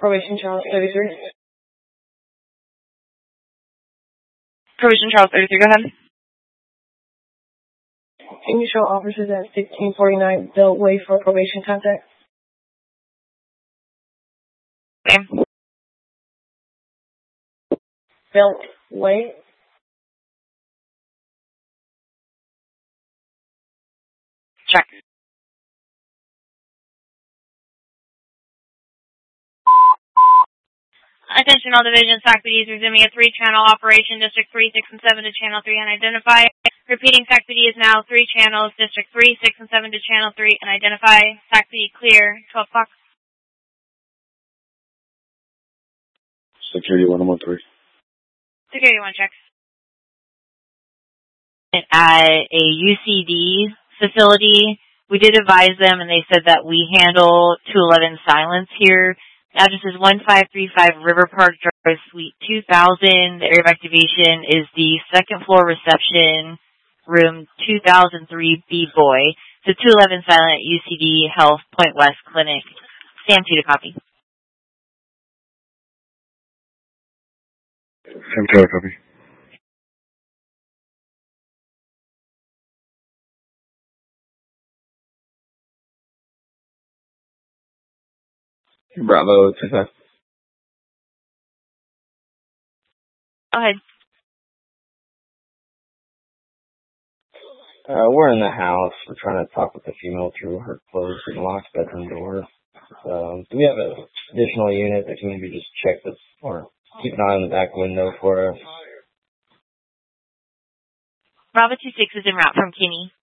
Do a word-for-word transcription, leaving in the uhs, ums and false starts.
Probation Charles thirty-three. Probation Charles thirty-three, go ahead. Can you show officers at sixteen forty-nine Beltway for probation contact? Name? Beltway. Check. Attention all divisions, SACPD is resuming a three-channel operation, District three, six, and seven to Channel three, unidentified. Repeating, SACPD is now three channels, District three, six, and seven to Channel three, unidentified. SACPD clear, twelve o'clock. Security one one three. Security one, check. At a U C D facility, we did advise them, and they said that we handle two eleven silence here. Address is one five three five River Park Drive, Suite two thousand. The area of activation is the second floor reception, room two thousand three B Boy. So two eleven silent, U C D Health, Point West Clinic. Sam two to copy. Sam two to copy. Bravo, two five. Go ahead. Uh, we're in the house. We're trying to talk with the female through her closed and locked bedroom door. Um, do we have an additional unit that can maybe just check this or keep an eye on the back window for us? Bravo two six is en route from Kinney.